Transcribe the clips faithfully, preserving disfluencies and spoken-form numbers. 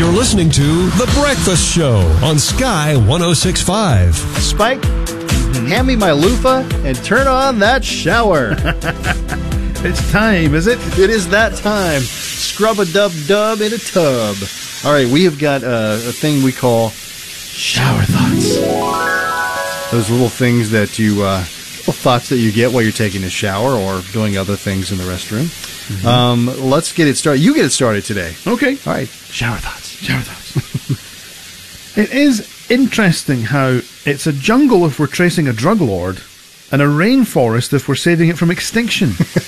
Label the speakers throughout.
Speaker 1: You're listening to The Breakfast Show on Sky one oh six point five.
Speaker 2: Spike, hand me my loofah and turn on that shower.
Speaker 3: It's time, is it?
Speaker 2: It is that time. Scrub-a-dub-dub in a tub. All right, we have got uh, a thing we call shower thoughts. Those little things that you, uh, little thoughts that you get while you're taking a shower or doing other things in the restroom. Mm-hmm. Um, let's get it started. You get it started today.
Speaker 3: Okay.
Speaker 2: All right, shower thoughts.
Speaker 3: Shower thoughts. It is interesting how it's a jungle if we're tracing a drug lord and a rainforest if we're saving it from extinction.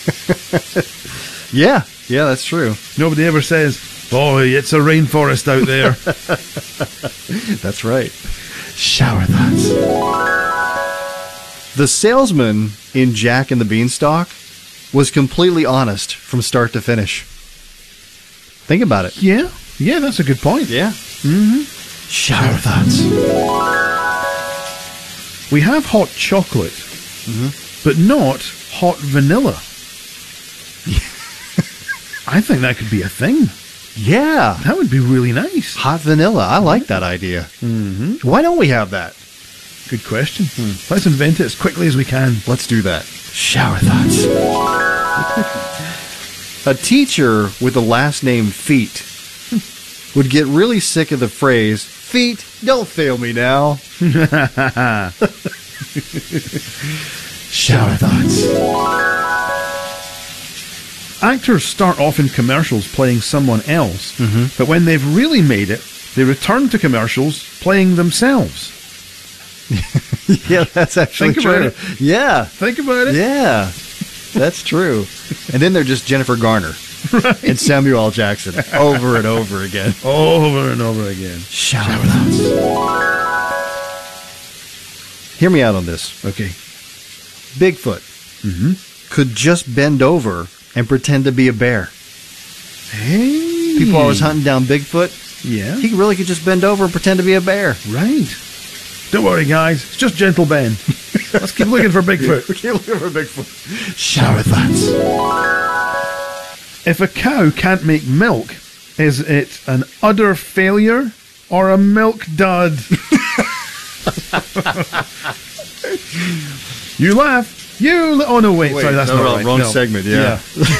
Speaker 2: Yeah, yeah, that's true.
Speaker 3: Nobody ever says, boy, it's a rainforest out there.
Speaker 2: That's right. Shower thoughts. The salesman in Jack and the Beanstalk was completely honest from start to finish. Think about it.
Speaker 3: Yeah, yeah, that's a good point.
Speaker 2: Yeah.
Speaker 3: Mm-hmm.
Speaker 2: Shower thoughts.
Speaker 3: We have hot chocolate, mm-hmm. but not hot vanilla. I think that could be a thing.
Speaker 2: Yeah.
Speaker 3: That would be really nice.
Speaker 2: Hot vanilla. I like that idea.
Speaker 3: Mm-hmm.
Speaker 2: Why don't we have that?
Speaker 3: Good question. Hmm. Let's invent it as quickly as we can.
Speaker 2: Let's do that. Shower thoughts. A teacher with the last name Feet would get really sick of the phrase, "Feet, don't fail me now." Shower thoughts.
Speaker 3: Actors start off in commercials playing someone else,
Speaker 2: mm-hmm.
Speaker 3: but when they've really made it, they return to commercials playing themselves.
Speaker 2: Yeah, that's actually
Speaker 3: Think
Speaker 2: true.
Speaker 3: about it.
Speaker 2: Yeah.
Speaker 3: Think about it.
Speaker 2: Yeah, that's true. And then they're just Jennifer Garner right. and Samuel L. Jackson over and over again.
Speaker 3: Over and over again.
Speaker 2: Shower thoughts. Hear me out on this.
Speaker 3: Okay.
Speaker 2: Bigfoot
Speaker 3: mm-hmm.
Speaker 2: could just bend over and pretend to be a bear.
Speaker 3: Hey.
Speaker 2: People always hunting down Bigfoot.
Speaker 3: Yeah.
Speaker 2: He really could just bend over and pretend to be a bear.
Speaker 3: Right. Don't worry, guys. It's just Gentle Ben. Let's keep looking for Bigfoot.
Speaker 2: Keep looking for Bigfoot. Shower thoughts.
Speaker 3: If a cow can't make milk, is it an udder failure or a milk dud? You laugh. You li- oh no, wait,
Speaker 2: wait
Speaker 3: sorry, that's
Speaker 2: no,
Speaker 3: not
Speaker 2: wrong,
Speaker 3: right.
Speaker 2: wrong
Speaker 3: no.
Speaker 2: segment. Yeah.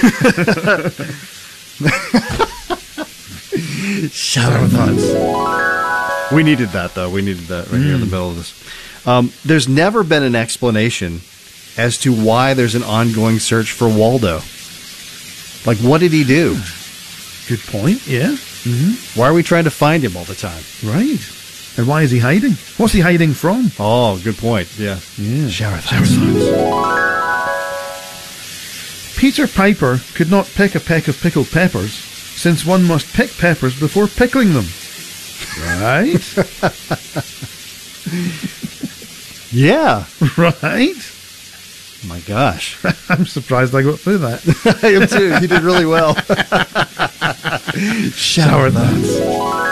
Speaker 2: yeah. Shower thoughts. We needed that though. We needed that right mm. here in the middle of this. Um, there's never been an explanation as to why there's an ongoing search for Waldo. Like, what did he do?
Speaker 3: Good point. Yeah.
Speaker 2: Mm-hmm. Why are we trying to find him all the time?
Speaker 3: Right. And why is he hiding? What's he hiding from?
Speaker 2: Oh, good point. Yeah.
Speaker 3: Yeah.
Speaker 2: Shower thoughts.
Speaker 3: Peter Piper could not pick a peck of pickled peppers, since one must pick peppers before pickling them. Right?
Speaker 2: Yeah.
Speaker 3: Right?
Speaker 2: My gosh.
Speaker 3: I'm surprised I got through that.
Speaker 2: I am too. You did really well. Shower thoughts.